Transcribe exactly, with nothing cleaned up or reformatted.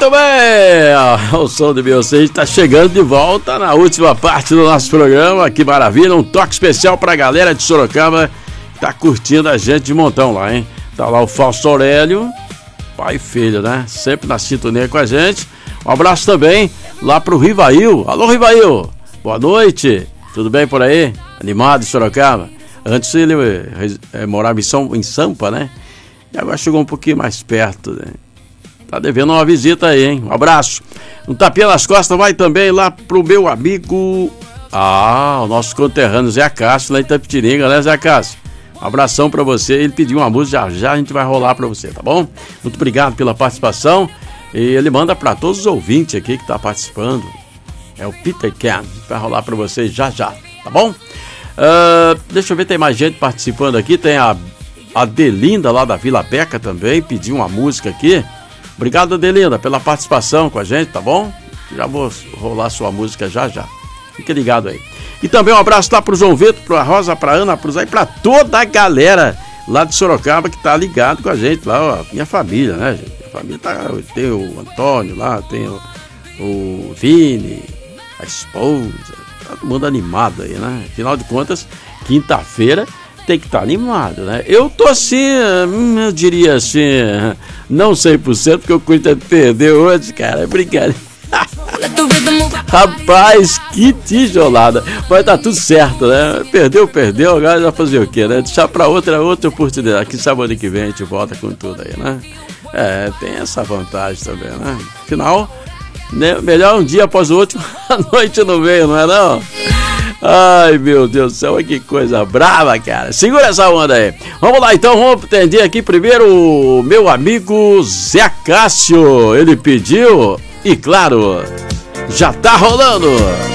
Muito bem, o som de Beyoncé está chegando de volta na última parte do nosso programa. Que maravilha, um toque especial para a galera de Sorocaba que tá curtindo a gente de montão lá, hein? Tá lá o Fausto Aurélio, pai e filho, né? Sempre na sintonia com a gente. Um abraço também lá pro Rivail. Alô, Rivail, boa noite, tudo bem por aí? Animado em Sorocaba? Antes ele é, morava em, São, em Sampa, né? E agora chegou um pouquinho mais perto, né? Tá devendo uma visita aí, hein? Um abraço. Um tapinha nas costas vai também lá pro meu amigo... Ah, o nosso conterrâneo Zé Cássio, lá em Itapetininga, né, Zé Cássio? Um abração pra você. Ele pediu uma música, já já a gente vai rolar pra você, tá bom? Muito obrigado pela participação. E ele manda pra todos os ouvintes aqui que tá participando. É o Peter Ken. Vai rolar pra vocês já já, tá bom? Uh, deixa eu ver, tem mais gente participando aqui. Tem a Adelinda lá da Vila Beca também, pediu uma música aqui. Obrigado, Adelinda, pela participação com a gente, tá bom? Já vou rolar sua música já já. Fica ligado aí. E também um abraço lá pro João Vitor, pra Rosa, pra Ana, pro Zé, pra toda a galera lá de Sorocaba que tá ligado com a gente lá, ó, minha família, né, gente? Minha família tá, tem o Antônio lá, tem o, o Vini, a esposa, tá todo mundo animado aí, né? Afinal de contas, quinta-feira tem que estar tá animado, né? Eu tô assim, eu diria assim, não cem por cento, porque o Corinthians perdeu hoje, cara, é brincadeira. Rapaz, que tijolada. Mas tá tudo certo, né? Perdeu, perdeu, agora vai fazer o quê, né? Deixar pra outra, outra oportunidade. Quem sabe ano que vem a gente volta com tudo aí, né? É, tem essa vantagem também, né? Afinal, né, melhor um dia após o outro, a noite não veio, não é não? Ai, meu Deus do céu, que coisa brava, cara. Segura essa onda aí. Vamos lá, então, vamos atender aqui primeiro o meu amigo Zé Cássio. Ele pediu e, claro, já tá rolando.